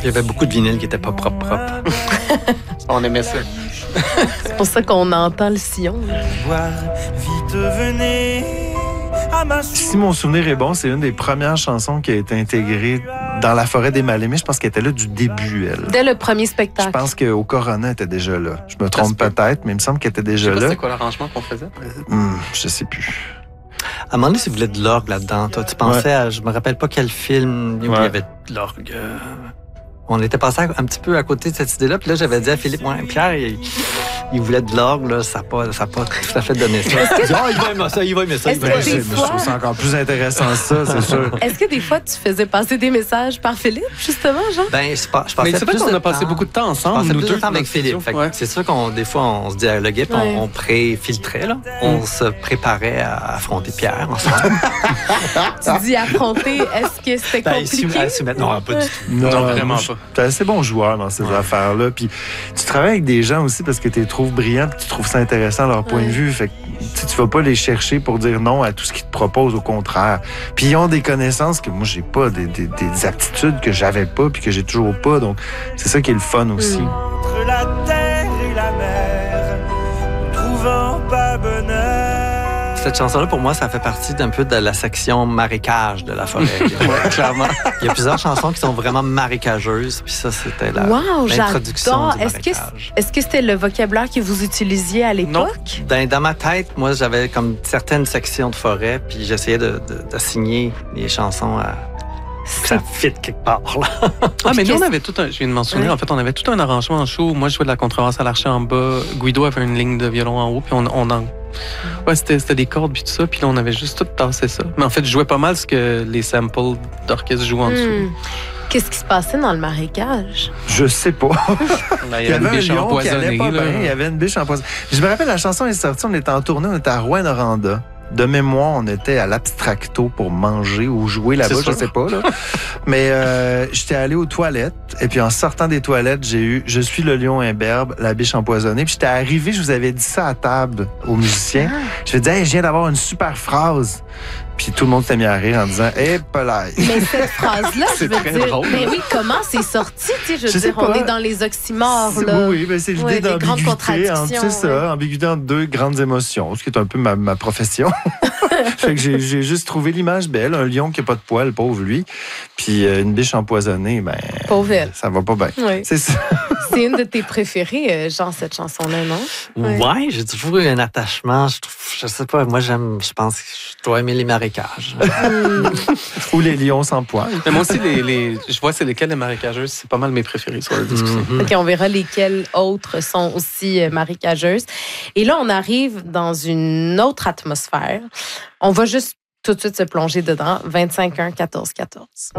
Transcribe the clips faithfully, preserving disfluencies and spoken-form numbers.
y avait beaucoup de vinyles qui n'étaient pas propres, propres. On aimait ça. C'est pour ça qu'on entend le sillon. Vite venez à ma Si mon souvenir est bon, c'est une des premières chansons qui a été intégrée dans La forêt des mal-aimés. Je pense qu'elle était là du début, elle. Dès le premier spectacle. Je pense qu'au Corona, elle était déjà là. Je me trompe peut-être, mais il me semble qu'elle était Je déjà sais pas là. c'était quoi l'arrangement qu'on faisait. Hum, je sais plus. À un moment donné, tu voulais de l'orgue là-dedans. Toi, tu pensais Ouais. à, je me rappelle pas quel film où il y Ouais. avait de l'orgue. euh, On était passé un petit peu à côté de cette idée-là. Puis là, j'avais dit à Philippe, ouais, Pierre, il, il voulait de l'orgue, là. Ça n'a pas, ça a pas tout à fait donné ça. Il dit, oh, il va aimer ça, il va aimer ça. Est-ce il va que aimer des ça. Je, je trouve ça encore plus intéressant, ça, c'est sûr. Est-ce que des fois, tu faisais passer des messages par Philippe, justement, Jean? Ben, je, pas- je passais Mais c'est vrai plus qu'on de a passé temps- beaucoup de temps Je ensemble, passais nous plus deux. de temps avec dans le studio. Philippe. Fait que Ouais. C'est sûr qu'on des fois, on se dialoguait, puis Ouais. on, on pré-filtrait. Là. On se préparait à affronter Pierre ensemble. Tu dis affronter, est-ce que c'était Ben, compliqué? à soumettre- non, pas du tout. Non, Non, vraiment moi, je- pas. T'es assez bon joueur dans ces Ouais. affaires-là. Puis tu travailles avec des gens aussi parce que tu les trouves brillants et tu trouves ça intéressant leur point Ouais. de vue. Fait que tu sais, tu vas pas les chercher pour dire non à tout ce qu'ils te proposent, au contraire. Puis ils ont des connaissances que moi, j'ai pas, des, des, des aptitudes que j'avais pas puis que j'ai toujours pas. Donc, c'est ça qui est le fun aussi. Mm. entre la terre et la mer, ne trouvant pas bonheur. Cette chanson-là, pour moi, ça fait partie d'un peu de la section marécage de la forêt. Ouais, clairement. Il y a plusieurs chansons qui sont vraiment marécageuses, puis ça, c'était la, Wow, l'introduction j'adore. du Est-ce que, marécage. est-ce que c'était le vocabulaire que vous utilisiez à l'époque? Dans, dans ma tête, moi, j'avais comme certaines sections de forêt, puis j'essayais de, de, d'assigner les chansons à que ça fit quelque part. Là. Ah, mais nous, qu'est-ce- on avait tout un, je viens de mentionner, Ouais. en fait, on avait tout un arrangement en show. Moi, je jouais de la contrebasse à l'archer en bas. Guido avait une ligne de violon en haut, puis on, on en. Ouais, c'était, c'était des cordes, puis tout ça, puis là, on avait juste tout tassé ça. Mais en fait, je jouais pas mal ce que les samples d'orchestre jouent en dessous. Hmm. Qu'est-ce qui se passait dans le marécage? Je sais pas. Là, Il y avait un biche lion qui allait empoisonnée, pas là. bien. Il y avait une biche empoisonnée. Je me rappelle, la chanson est sortie, on était en tournée, on était à Rouyn-Noranda. De mémoire, on était à l'Abstracto pour manger ou jouer là-bas, C'est je sûr. sais pas. Là. Mais euh, j'étais allé aux toilettes et puis en sortant des toilettes, j'ai eu « Je suis le lion imberbe, la biche empoisonnée ». Puis j'étais arrivé, je vous avais dit ça à table aux musiciens. Je me disais hey, « Je viens d'avoir une super phrase ». Puis tout le monde s'est mis à rire en disant « Eh, pelaille ». Mais cette phrase-là, je C'est veux très dire. drôle. Mais oui, comment c'est sorti? Tu sais, je veux Je sais dire, on pas. est dans les oxymores, C'est- là. Oui, oui, ben c'est l'idée Ouais, des grandes d'ambiguïté. contradictions, entre- C'est ça, ouais. ambiguïté entre deux grandes émotions, ce qui est un peu ma, ma profession. Fait que j'ai, j'ai juste trouvé l'image belle, un lion qui n'a pas de poils, pauvre lui, puis euh, une biche empoisonnée, ben Pauvre elle. ça va pas bien. Oui. C'est ça. C'est une de tes préférées, euh, Jean, cette chanson-là, non? Ouais, Ouais. j'ai toujours eu un attachement. Je, trouve, je sais pas, moi, j'aime, je pense que je dois aimer les marécages. Ou les lions sans poils. Mais moi aussi, les, les, je vois c'est lesquels les marécageuses, c'est pas mal mes préférés sur le disque aussi. Mhm. OK, on verra lesquelles autres sont aussi euh, marécageuses. Et là, on arrive dans une autre atmosphère. On va juste tout de suite se plonger dedans. vingt-cinq un quatorze quatorze.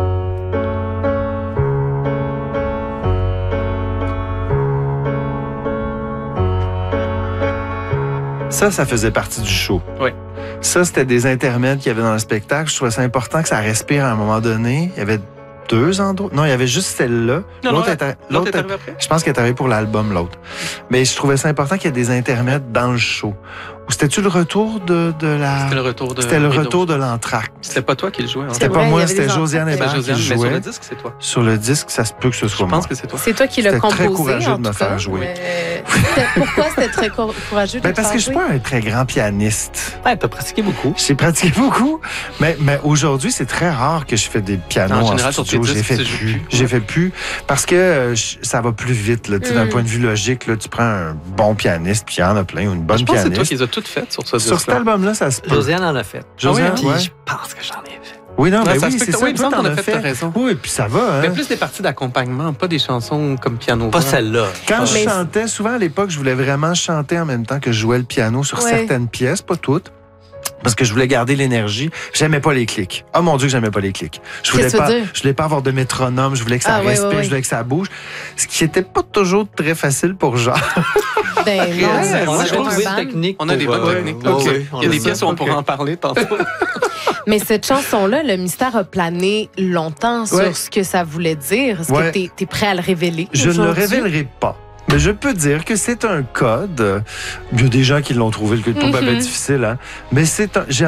Ça, ça faisait partie du show. Oui. Ça, c'était des intermèdes qu'il y avait dans le spectacle. Je trouvais ça important que ça respire à un moment donné. Il y avait deux endroits. Non, il y avait juste celle-là. Non, L'autre non, était- L'autre l'autre est était- arrivé après? Je pense qu'elle est arrivée pour l'album, l'autre. Mais je trouvais ça important qu'il y ait des intermèdes dans le show. Ou c'était-tu le retour de, de la... C'était le retour de. C'était le Rideau. retour de l'entracte. C'était pas toi qui le jouais. Hein? C'était vrai, pas il y moi, avait c'était des Josiane entractes. Hébert C'était qui Josiane, mais sur jouait. le disque, c'est toi. Sur le disque, ça se peut que ce soit Je moi. pense que c'est toi. C'est toi qui l'as C'était très composé, courageux en de me tout faire cas. jouer. Mais c'était- Pourquoi c'était très cour- courageux de Ben, te parce faire que je suis jouer? pas un très grand pianiste. Ouais, t'as pratiqué beaucoup. J'ai pratiqué beaucoup, mais, mais aujourd'hui, c'est très rare que je fais des pianos En en, général, sur studio. tes J'ai disques, fait tu joues plus. plus. J'ai fait plus parce que euh, je- ça va plus vite. Là, tu sais, D'un Mm. point de vue logique, là, tu prends un bon pianiste, puis il y en a plein, ou une bonne Je pense que c'est toi pianiste. qui les as toutes faites sur ce Sur cet disque-là. album-là, ça se peut. Josiane en a fait. Josiane, Puis ouais. je pense que j'en ai fait. Oui, non, Ouais, mais ça oui, se peut c'est que- ça. oui, il me toi, semble t'en t'en as as fait, t'as fait. raison. Oui, puis ça va. Hein? Mais plus des parties d'accompagnement, pas des chansons comme piano. Pas voix. celle-là. Quand je Mais- chantais, souvent à l'époque, je voulais vraiment chanter en même temps que je jouais le piano sur Ouais. certaines pièces, pas toutes. Parce que je voulais garder l'énergie. J'aimais pas les clics. Oh mon Dieu, que j'aimais pas les clics. Je voulais Qu'est-ce que pas, tu veux dire? je voulais pas avoir de métronome. Je voulais que ça Ah, ouais, respire. ouais, ouais. Je voulais que ça bouge. Ce qui était pas toujours très facile pour Jean. Ben non, Ouais, on on a a trouvé un une band. technique. On a des pour, bonnes euh, techniques. ouais, OK. ouais, on Il y a a des ça. pièces où on OK. pourra en parler tantôt. Mais cette chanson-là, le mystère a plané longtemps sur Ouais. ce que ça voulait dire. Est-ce Ouais. que t'es es prêt à le révéler? Je ne le aujourd'hui? révélerai pas. Mais je peux dire que c'est un code. Il y a des gens qui l'ont trouvé, le code pas Mhm. difficile, hein. Mais c'est un, j'ai